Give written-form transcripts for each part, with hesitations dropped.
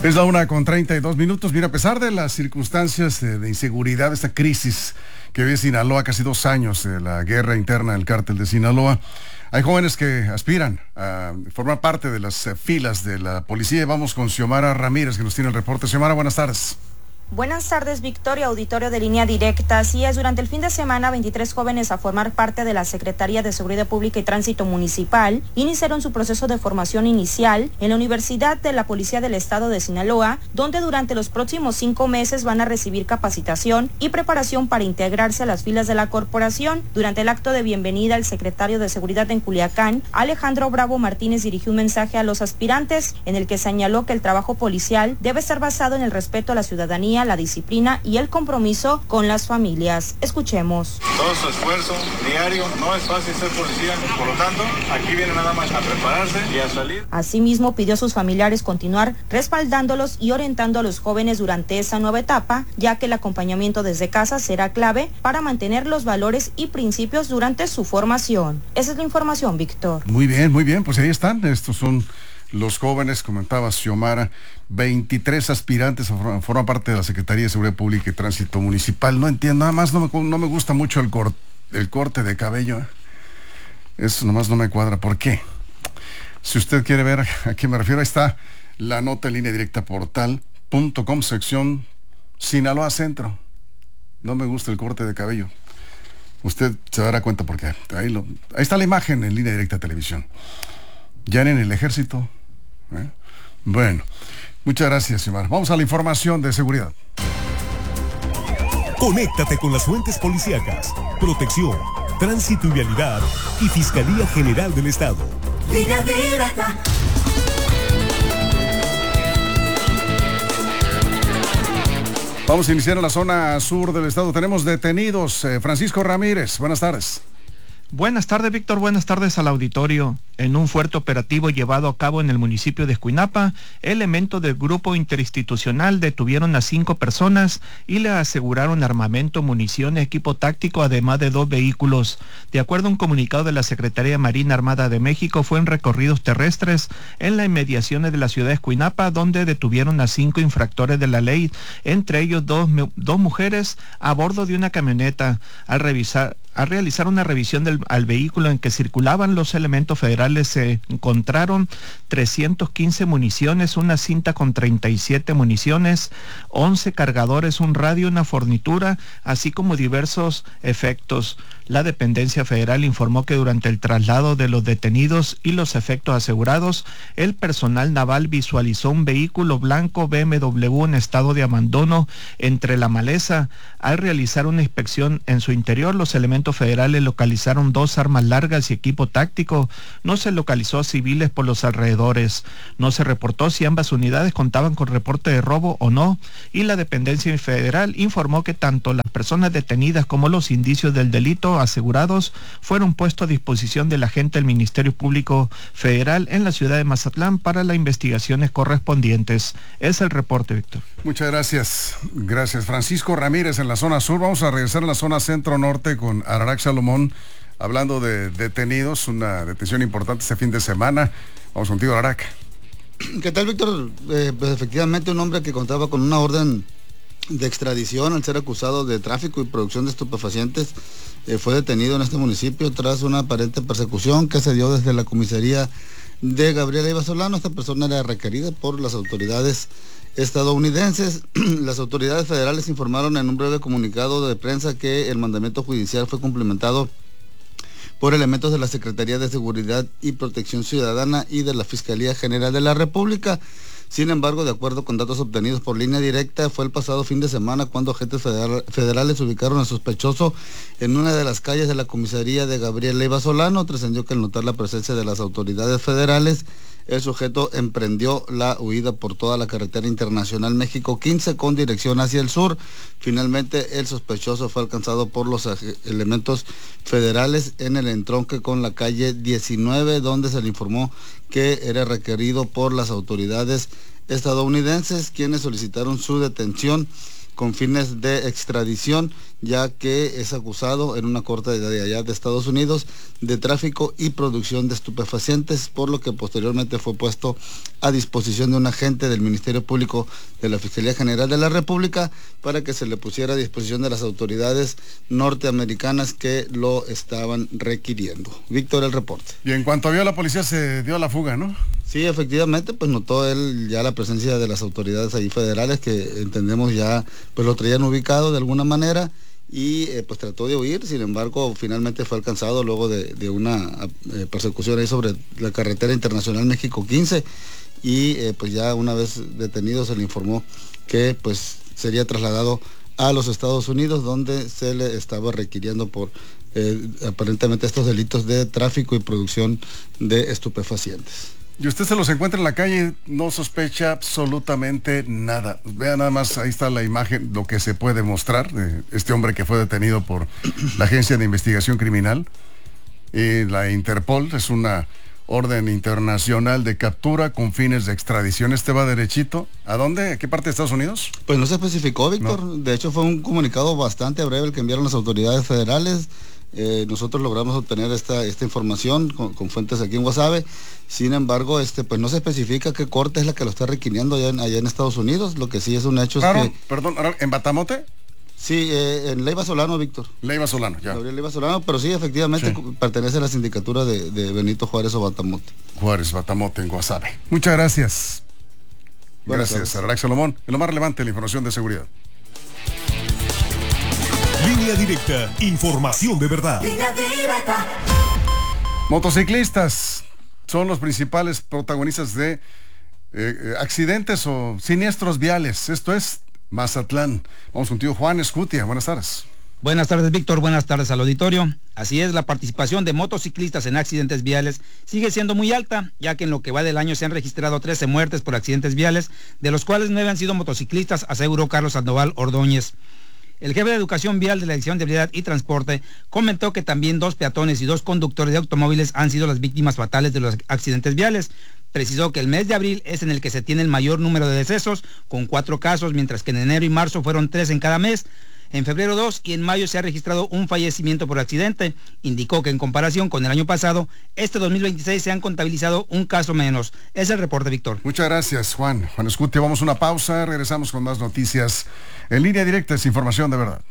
Es la 1:32. Mira, a pesar de las circunstancias de inseguridad, esta crisis que vive Sinaloa, casi 2 años de la guerra interna del cártel de Sinaloa, hay jóvenes que aspiran a formar parte de las filas de la policía. Vamos con Xiomara Ramírez, que nos tiene el reporte. Xiomara, buenas tardes. Buenas tardes, Victoria, auditorio de Línea Directa. Así es, durante el fin de semana, 23 jóvenes a formar parte de la Secretaría de Seguridad Pública y Tránsito Municipal iniciaron su proceso de formación inicial en la Universidad de la Policía del Estado de Sinaloa, donde durante los próximos 5 meses van a recibir capacitación y preparación para integrarse a las filas de la corporación. Durante el acto de bienvenida, el secretario de Seguridad en Culiacán, Alejandro Bravo Martínez, dirigió un mensaje a los aspirantes en el que señaló que el trabajo policial debe estar basado en el respeto a la ciudadanía, la disciplina y el compromiso con las familias. Escuchemos. Todo su esfuerzo diario, no es fácil ser policía, por lo tanto, aquí viene nada más a prepararse y a salir. Asimismo, pidió a sus familiares continuar respaldándolos y orientando a los jóvenes durante esa nueva etapa, ya que el acompañamiento desde casa será clave para mantener los valores y principios durante su formación. Esa es la información, Víctor. Muy bien, pues ahí están. Estos son los jóvenes, comentaba Xiomara, 23 aspirantes forman parte de la Secretaría de Seguridad Pública y Tránsito Municipal. No entiendo, nada más no me gusta mucho el corte de cabello. Eso nomás no me cuadra. ¿Por qué? Si usted quiere ver a qué me refiero, ahí está la nota en Línea Directa portal.com, sección Sinaloa Centro. No me gusta el corte de cabello. Usted se dará cuenta por qué. Ahí está la imagen en Línea Directa Televisión. Ya en el ejército. Bueno, muchas gracias, Xiomara. Vamos a la información de seguridad. Conéctate con las fuentes policíacas, protección, tránsito y vialidad y Fiscalía General del Estado. Línea Directa. Vamos a iniciar en la zona sur del estado. Tenemos detenidos. Francisco Ramírez, buenas tardes. Buenas tardes, Víctor. Buenas tardes al auditorio. En un fuerte operativo llevado a cabo en el municipio de Escuinapa, elementos del grupo interinstitucional detuvieron a 5 personas y le aseguraron armamento, municiones, equipo táctico, además de 2 vehículos. De acuerdo a un comunicado de la Secretaría Marina Armada de México, fue en recorridos terrestres en las inmediaciones de la ciudad de Escuinapa, donde detuvieron a 5 infractores de la ley, entre ellos dos mujeres a bordo de una camioneta. Al realizar una revisión al vehículo en que circulaban los elementos federales, se encontraron 315 municiones, una cinta con 37 municiones, 11 cargadores, un radio, una fornitura, así como diversos efectos. La dependencia federal informó que durante el traslado de los detenidos y los efectos asegurados, el personal naval visualizó un vehículo blanco BMW en estado de abandono entre la maleza. Al realizar una inspección en su interior, los elementos federales localizaron 2 armas largas y equipo táctico. No se localizó a civiles por los alrededores. No se reportó si ambas unidades contaban con reporte de robo o no, y la dependencia federal informó que tanto las personas detenidas como los indicios del delito asegurados fueron puestos a disposición del agente del Ministerio Público Federal en la ciudad de Mazatlán para las investigaciones correspondientes. Es el reporte, Víctor. Muchas gracias. Gracias, Francisco Ramírez en la zona sur. Vamos a regresar a la zona centro-norte con Ararak Salomón, hablando de detenidos, una detención importante este fin de semana. Vamos contigo, Ararak. ¿Qué tal, Víctor? Pues efectivamente un hombre que contaba con una orden de extradición al ser acusado de tráfico y producción de estupefacientes fue detenido en este municipio tras una aparente persecución que se dio desde la comisaría de Gabriel Leiva Solano. Esta persona era requerida por las autoridades estadounidenses. Las autoridades federales informaron en un breve comunicado de prensa que el mandamiento judicial fue cumplimentado por elementos de la Secretaría de Seguridad y Protección Ciudadana y de la Fiscalía General de la República. Sin embargo, de acuerdo con datos obtenidos por Línea Directa, fue el pasado fin de semana cuando agentes federales ubicaron al sospechoso en una de las calles de la comisaría de Gabriel Leiva Solano. Trascendió que al notar la presencia de las autoridades federales, el sujeto emprendió la huida por toda la carretera internacional México 15 con dirección hacia el sur. Finalmente, el sospechoso fue alcanzado por los elementos federales en el entronque con la calle 19, donde se le informó que era requerido por las autoridades estadounidenses, quienes solicitaron su detención con fines de extradición, ya que es acusado en una corte de allá de Estados Unidos de tráfico y producción de estupefacientes, por lo que posteriormente fue puesto a disposición de un agente del Ministerio Público de la Fiscalía General de la República para que se le pusiera a disposición de las autoridades norteamericanas que lo estaban requiriendo. Víctor, el reporte. Y en cuanto vio a la policía se dio a la fuga, ¿no? Sí, efectivamente, pues notó él ya la presencia de las autoridades ahí federales que entendemos ya pues lo traían ubicado de alguna manera y pues trató de huir. Sin embargo, finalmente fue alcanzado luego de una persecución ahí sobre la carretera internacional México 15 y pues ya una vez detenido se le informó que pues sería trasladado a los Estados Unidos, donde se le estaba requiriendo por aparentemente estos delitos de tráfico y producción de estupefacientes. Y usted se los encuentra en la calle, no sospecha absolutamente nada. Vea nada más, ahí está la imagen, lo que se puede mostrar de este hombre que fue detenido por la Agencia de Investigación Criminal. La Interpol es una orden internacional de captura con fines de extradición. Este va derechito. ¿A dónde? ¿A qué parte de Estados Unidos? Pues no se especificó, Víctor. No. De hecho fue un comunicado bastante breve el que enviaron las autoridades federales. Nosotros logramos obtener esta información con fuentes aquí en Guasave. Sin embargo, pues no se especifica qué corte es la que lo está requiriendo allá en Estados Unidos. Lo que sí es un hecho claro, es que... Perdón, ¿en Batamote? Sí, en Leiva Solano, Víctor. Leiva Solano, ya. Gabriel Leiva Solano, pero sí, efectivamente sí. Pertenece a la sindicatura de Benito Juárez o Batamote. Juárez, Batamote, en Guasave. Muchas gracias. Gracias, Arax Salomón. En lo más relevante, la información de seguridad. Línea Directa, información de verdad. Línea Directa. Motociclistas son los principales protagonistas de accidentes o siniestros viales. Esto es Mazatlán. Vamos contigo, Juan Escutia. Buenas tardes. Buenas tardes, Víctor. Buenas tardes al auditorio. Así es, la participación de motociclistas en accidentes viales sigue siendo muy alta, ya que en lo que va del año se han registrado 13 muertes por accidentes viales, de los cuales 9 han sido motociclistas, aseguró Carlos Sandoval Ordóñez. El jefe de Educación Vial de la Dirección de Vialidad y Transporte comentó que también 2 peatones y 2 conductores de automóviles han sido las víctimas fatales de los accidentes viales. Precisó que el mes de abril es en el que se tiene el mayor número de decesos, con 4 casos, mientras que en enero y marzo fueron 3 en cada mes. En febrero 2 y en mayo se ha registrado un fallecimiento por accidente. Indicó que en comparación con el año pasado, este 2026 se han contabilizado un caso menos. Es el reporte, Víctor. Muchas gracias, Juan. Juan Escutia, vamos a una pausa, regresamos con más noticias en Línea Directa, es información de verdad.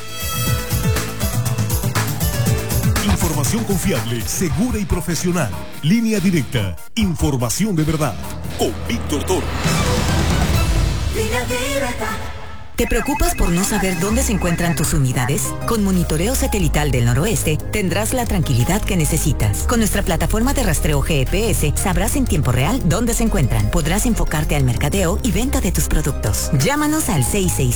Información confiable, segura y profesional. Línea Directa, información de verdad. Con Víctor Toro. Línea Directa. ¿Te preocupas por no saber dónde se encuentran tus unidades? Con Monitoreo Satelital del Noroeste tendrás la tranquilidad que necesitas. Con nuestra plataforma de rastreo GPS sabrás en tiempo real dónde se encuentran. Podrás enfocarte al mercadeo y venta de tus productos. Llámanos al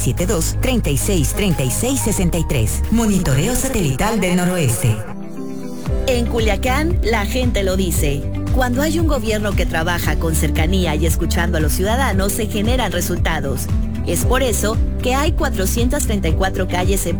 6672-363663. Monitoreo Satelital del Noroeste. En Culiacán, la gente lo dice. Cuando hay un gobierno que trabaja con cercanía y escuchando a los ciudadanos, se generan resultados. Es por eso que hay 434 calles en